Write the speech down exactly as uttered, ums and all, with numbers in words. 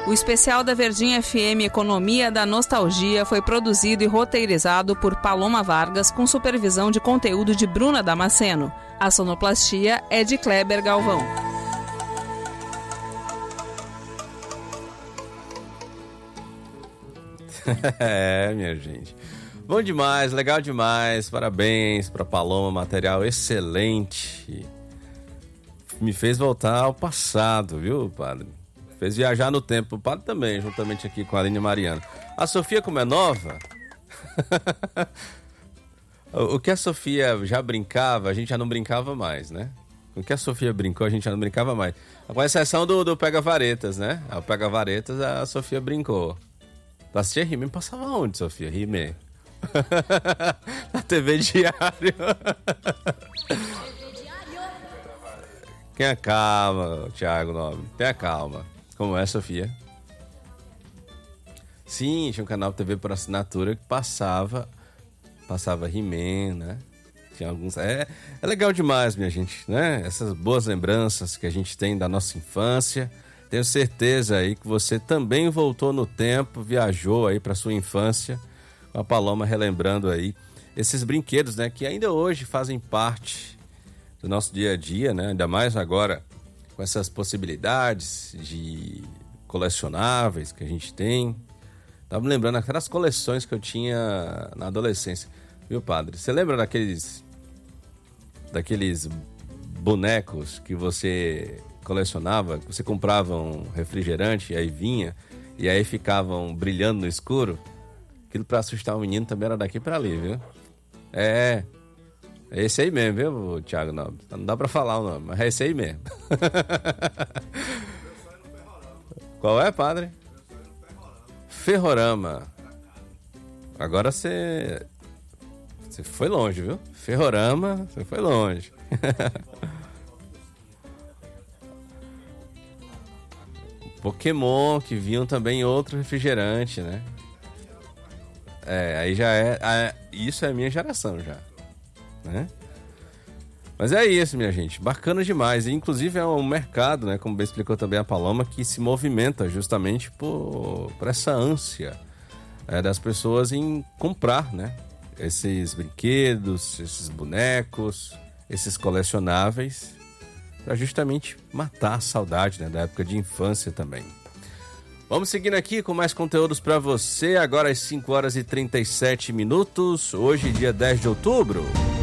O especial da Verdinha F M Economia da Nostalgia foi produzido e roteirizado por Paloma Vargas com supervisão de conteúdo de Bruna Damasceno. A sonoplastia é de Kleber Galvão. É, minha gente. Bom demais, legal demais. Parabéns para Paloma, material excelente. Me fez voltar ao passado, viu, padre? Fez viajar no tempo. O padre também, juntamente aqui com a Aline Mariano. A Sofia, como é nova, o que a Sofia já brincava, a gente já não brincava mais, né? O que a Sofia brincou, a gente já não brincava mais. Com exceção do, do Pega Varetas, né? O Pega Varetas, a Sofia brincou. Tu assistia He-Man? Passava onde, Sofia? He-Man? Na T V Diário. Tenha calma, Thiago Nobre. Tenha calma. Como é, Sofia? Sim, tinha um canal de T V por assinatura que passava passava He-Man, né? Tinha alguns... É, é legal demais, minha gente, né? Essas boas lembranças que a gente tem da nossa infância. Tenho certeza aí que você também voltou no tempo, viajou aí para sua infância, com a Paloma relembrando aí esses brinquedos, né? Que ainda hoje fazem parte do nosso dia a dia, né? Ainda mais agora com essas possibilidades de colecionáveis que a gente tem. Tava me lembrando aquelas coleções que eu tinha na adolescência. Viu, padre? Você lembra daqueles daqueles bonecos que você colecionava, que você comprava um refrigerante e aí vinha, e aí ficavam brilhando no escuro? Aquilo pra assustar o menino também era daqui pra ali, viu? É, é esse aí mesmo, viu, Thiago Nobre? Não dá pra falar o nome, mas é esse aí mesmo. Qual é, padre? Ferrorama. Agora você... Você foi longe, viu? Ferrorama, você foi longe. Pokémon, que vinham também em outro refrigerante, né? É, aí já é... é isso é a minha geração já, né? Mas é isso, minha gente. Bacana demais. E, inclusive, é um mercado, né? Como bem explicou também a Paloma, que se movimenta justamente por, por essa ânsia é, das pessoas em comprar, né? Esses brinquedos, esses bonecos, esses colecionáveis, para justamente matar a saudade, né, da época de infância também. Vamos seguindo aqui com mais conteúdos para você, agora às cinco horas e trinta e sete minutos, hoje dia dez de outubro.